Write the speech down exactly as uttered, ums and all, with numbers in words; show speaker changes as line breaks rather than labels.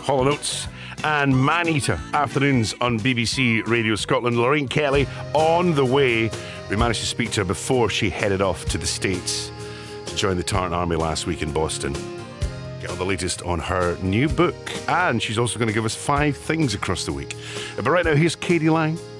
Hall and Oates, and Man-Eater afternoons on B B C Radio Scotland. Lorraine Kelly on the way. We managed to speak to her before she headed off to the States to join the Tartan Army last week in Boston. Get all the latest on her new book, and she's also going to give us five things across the week. But right now, here's Katie Lang